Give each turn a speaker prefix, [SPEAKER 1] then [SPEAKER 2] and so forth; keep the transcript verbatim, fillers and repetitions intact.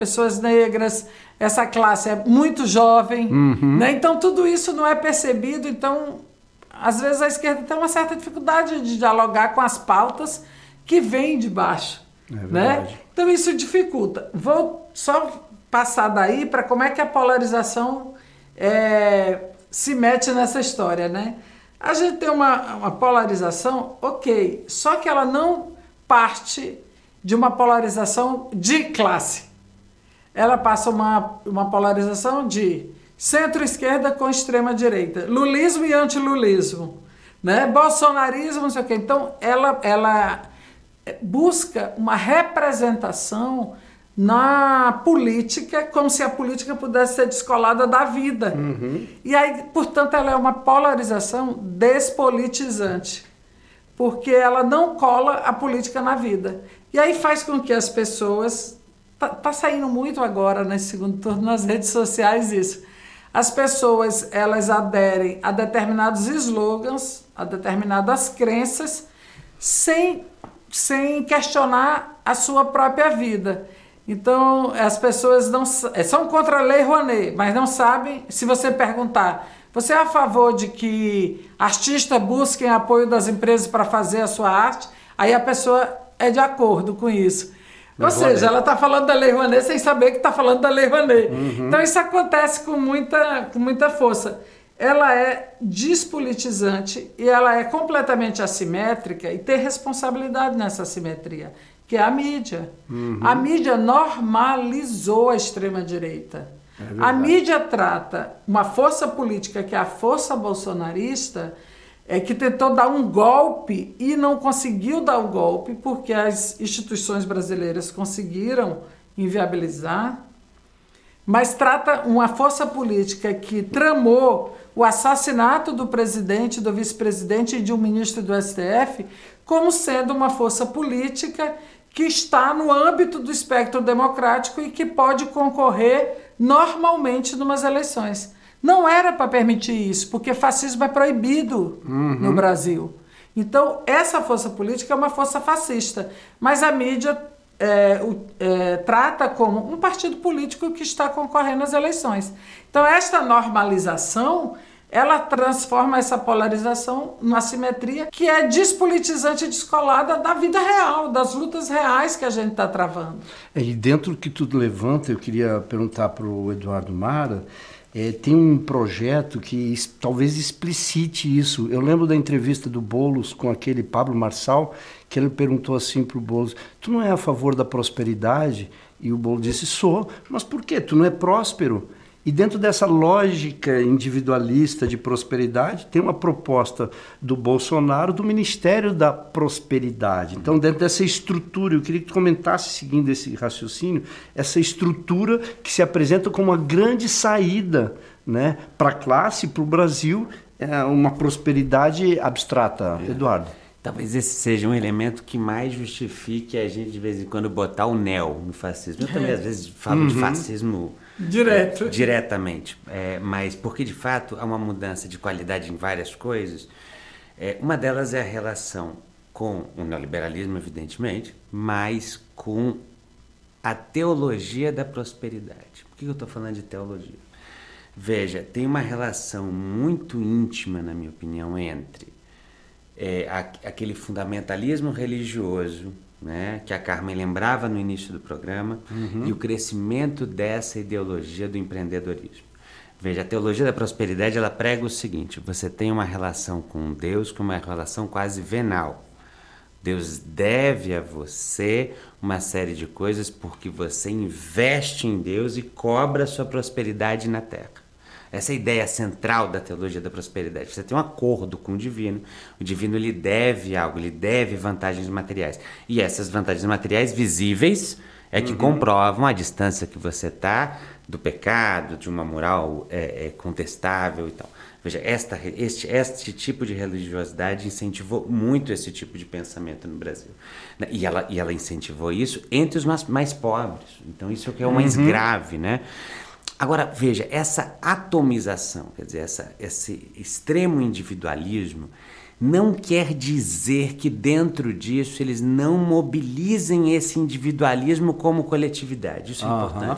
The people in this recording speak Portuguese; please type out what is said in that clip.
[SPEAKER 1] pessoas negras, essa classe é muito jovem,
[SPEAKER 2] Uhum.
[SPEAKER 1] né? Então tudo isso não é percebido, então às vezes a esquerda tem uma certa dificuldade de dialogar com as pautas que vêm de baixo,
[SPEAKER 2] É verdade.
[SPEAKER 1] né? Então isso dificulta. Vou só passar daí para como é que a polarização é, se mete nessa história, né? A gente tem uma, uma polarização, ok, só que ela não parte de uma polarização de classe. Ela passa uma, uma polarização de centro-esquerda com extrema-direita, lulismo e antilulismo, né? Bolsonarismo, não sei o quê. Então, ela, ela busca uma representação na política, como se a política pudesse ser descolada da vida.
[SPEAKER 2] Uhum.
[SPEAKER 1] E aí, portanto, ela é uma polarização despolitizante, porque ela não cola a política na vida. E aí faz com que as pessoas... Está tá saindo muito agora, nesse segundo turno, nas redes sociais isso. As pessoas, elas aderem a determinados slogans, a determinadas crenças, sem, sem questionar a sua própria vida. Então, as pessoas não são contra a Lei Rouanet, mas não sabem, se você perguntar, você é a favor de que artistas busquem apoio das empresas para fazer a sua arte? Aí a pessoa é de acordo com isso. Ou seja, ela está falando da Lei Rouanet sem saber que está falando da Lei Rouanet. Uhum. Então isso acontece com muita, com muita força. Ela é despolitizante e ela é completamente assimétrica e tem responsabilidade nessa assimetria, que é a mídia. Uhum. A mídia normalizou a extrema-direita. É a mídia trata uma força política que é a força bolsonarista, é que tentou dar um golpe e não conseguiu dar o golpe porque as instituições brasileiras conseguiram inviabilizar, mas trata uma força política que tramou o assassinato do presidente, do vice-presidente e de um ministro do S T F como sendo uma força política que está no âmbito do espectro democrático e que pode concorrer normalmente numas eleições. Não era para permitir isso, porque fascismo é proibido uhum. no Brasil. Então, essa força política é uma força fascista, mas a mídia é, é, trata como um partido político que está concorrendo às eleições. Então, esta normalização, ela transforma essa polarização numa simetria que é despolitizante e descolada da vida real, das lutas reais que a gente está travando.
[SPEAKER 2] É, e dentro do que tudo levanta, eu queria perguntar para o Eduardo Mara, É, tem um projeto que es, talvez explicite isso. Eu lembro da entrevista do Boulos com aquele Pablo Marçal, que ele perguntou assim para o Boulos, tu não é a favor da prosperidade? E o Boulos disse, sou, mas por quê? Tu não é próspero? E dentro dessa lógica individualista de prosperidade, tem uma proposta do Bolsonaro do Ministério da Prosperidade. Então, dentro dessa estrutura, eu queria que tu comentasse, seguindo esse raciocínio, essa estrutura que se apresenta como uma grande saída, né, para a classe, para o Brasil, é uma prosperidade abstrata. É. Eduardo.
[SPEAKER 3] Talvez esse seja um elemento que mais justifique a gente, de vez em quando, botar o neo no fascismo. Eu também, às vezes, falo uhum. de fascismo...
[SPEAKER 1] Direto.
[SPEAKER 3] É, diretamente. É, mas porque, de fato, há uma mudança de qualidade em várias coisas. É, uma delas é a relação com o neoliberalismo, evidentemente, mas com a teologia da prosperidade. Por que eu estou falando de teologia? Veja, tem uma relação muito íntima, na minha opinião, entre é, a, aquele fundamentalismo religioso, né, que a Carmen lembrava no início do programa, uhum. e o crescimento dessa ideologia do empreendedorismo. Veja, a teologia da prosperidade, ela prega o seguinte, você tem uma relação com Deus, com uma relação quase venal. Deus deve a você uma série de coisas porque você investe em Deus e cobra a sua prosperidade na terra. Essa é a ideia central da teologia da prosperidade. Você tem um acordo com o divino, o divino lhe deve algo, lhe deve vantagens materiais. E essas vantagens materiais visíveis é que uhum. comprovam a distância que você está do pecado, de uma moral é, é, contestável e tal. Veja, esta, este, este tipo de religiosidade incentivou muito esse tipo de pensamento no Brasil. E ela, e ela incentivou isso entre os mais, mais pobres. Então isso é o que é o mais uhum. grave, né? Agora, veja, essa atomização, quer dizer, essa, esse extremo individualismo, não quer dizer que dentro disso eles não mobilizem esse individualismo como coletividade. Isso é uhum. importante.